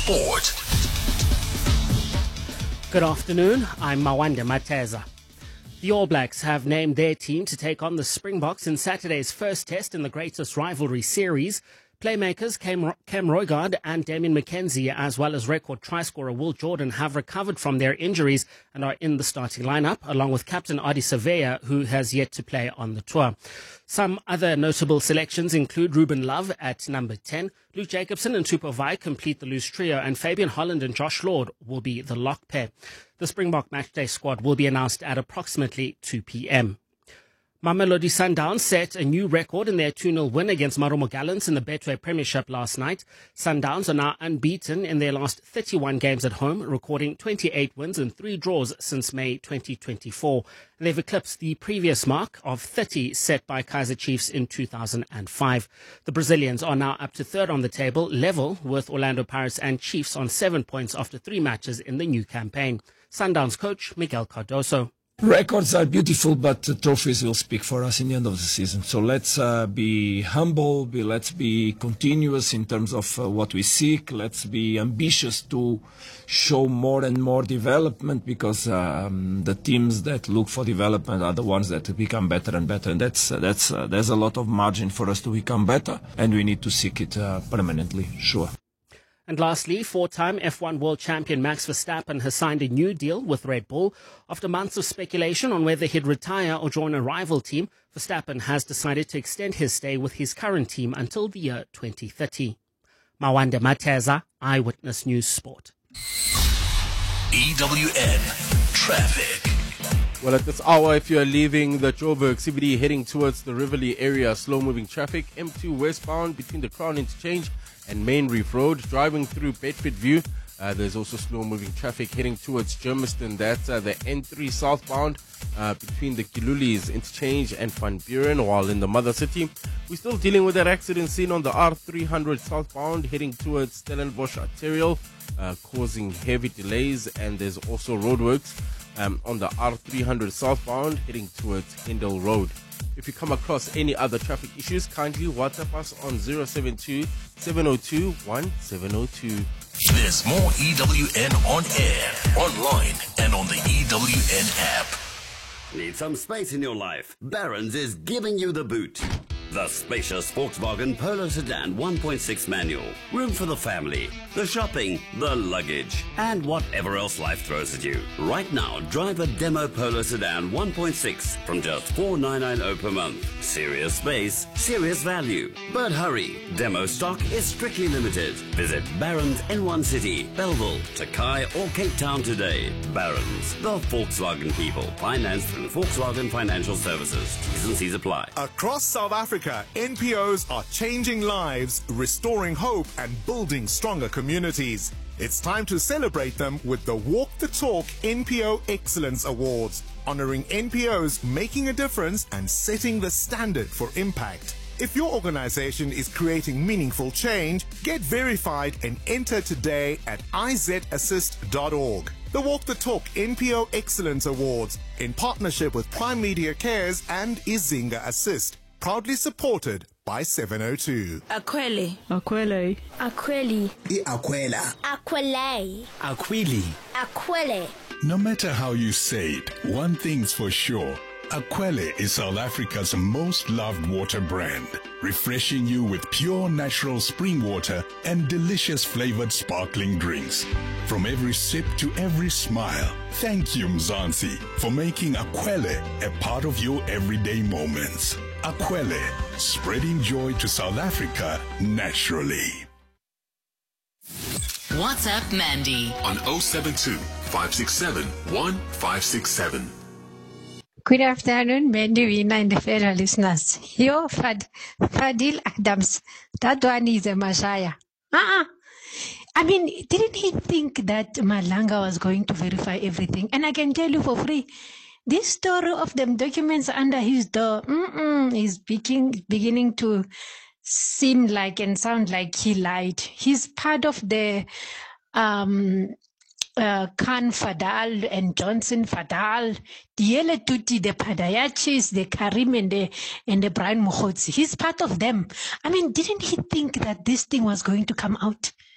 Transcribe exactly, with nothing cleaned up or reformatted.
Sport. Good afternoon, I'm Mawande Mateza. The All Blacks have named their team to take on the Springboks in Saturday's first test in the greatest rivalry series. Playmakers Cam, Cam Roigard and Damien McKenzie, as well as record try-scorer Will Jordan, have recovered from their injuries and are in the starting lineup, along with captain Adi Savea, who has yet to play on the tour. Some other notable selections include Ruben Love at number ten, Luke Jacobson and Tupou Vaa'i complete the loose trio, and Fabian Holland and Josh Lord will be the lock pair. The Springbok matchday squad will be announced at approximately two p.m. Mamelodi Sundowns set a new record in their two nil win against Marumo Gallants in the Betway Premiership last night. Sundowns are now unbeaten in their last thirty-one games at home, recording twenty-eight wins and three draws since May twenty twenty-four. They've eclipsed the previous mark of thirty set by Kaizer Chiefs in two thousand five. The Brazilians are now up to third on the table, level with Orlando Pirates and Chiefs on seven points after three matches in the new campaign. Sundowns coach Miguel Cardoso. Records are beautiful, but uh, trophies will speak for us in the end of the season. So let's uh, be humble, be, let's be continuous in terms of uh, what we seek. Let's be ambitious to show more and more development, because um, the teams that look for development are the ones that become better and better. And that's, uh, that's, uh, there's a lot of margin for us to become better, and we need to seek it uh, permanently, sure. And lastly, four-time F one world champion Max Verstappen has signed a new deal with Red Bull. After months of speculation on whether he'd retire or join a rival team, Verstappen has decided to extend his stay with his current team until the year twenty thirty. Mawande Mateza, Eyewitness News Sport. E W N Traffic. Well, at this hour, if you're leaving the Joburg C B D heading towards the Riverlea area, slow-moving traffic, M two westbound between the Crown Interchange and Main Reef Road, driving through Bedford View. Uh, there's also slow-moving traffic heading towards Germiston. That's uh, the N three southbound uh, between the Kilulis Interchange and Van Buren, while in the Mother City. We're still dealing with that accident seen on the R three hundred southbound heading towards Stellenbosch Arterial, uh, causing heavy delays, and there's also roadworks um, on the R three hundred southbound heading towards Hindle Road. If you come across any other traffic issues, kindly WhatsApp us on zero seven two, seven zero two, one seven zero two. There's more E W N on air, online, and on the E W N app. Need some space in your life? Barron's is giving you the boot. The spacious Volkswagen Polo Sedan one point six manual. Room for the family, the shopping, the luggage, and whatever else life throws at you. Right now, drive a demo Polo Sedan one point six from just four thousand nine hundred ninety per month. Serious space, serious value. But hurry, demo stock is strictly limited. Visit Barron's N one City, Belleville, Takai, or Cape Town today. Barron's, the Volkswagen people. Financed through Volkswagen Financial Services. T's and C's apply. Across South Africa, N P Os are changing lives, restoring hope, and building stronger communities. It's time to celebrate them with the Walk the Talk N P O Excellence Awards, honoring N P Os making a difference and setting the standard for impact. If your organization is creating meaningful change, get verified and enter today at I Z assist dot org. The Walk the Talk N P O Excellence Awards, in partnership with Prime Media Cares and Izinga Assist. Proudly supported by seven oh two. Akwele. Akwele. Akweli. Aquela. Akwele. Aquili. Akwele. No matter how you say it, one thing's for sure. Aquele is South Africa's most loved water brand, refreshing you with pure natural spring water and delicious flavored sparkling drinks. From every sip to every smile, thank you Mzansi for making Aquele a part of your everyday moments. Aquele, spreading joy to South Africa naturally. WhatsApp Mandy on zero seven two, five six seven, one five six seven. Good afternoon, Mandy and the fellow listeners. Yo, Fad, Fadil Adams, that one is a Messiah. Uh-uh. I mean, didn't he think that Malanga was going to verify everything? And I can tell you for free, this story of them documents under his door mm-mm, is beginning, beginning to seem like and sound like he lied. He's part of the um, uh, Khan Fadal and Johnson Fadal, the Yele Tuti, the Padayachis, the Karim and the, and the Brian Mukhotzi. He's part of them. I mean, didn't he think that this thing was going to come out?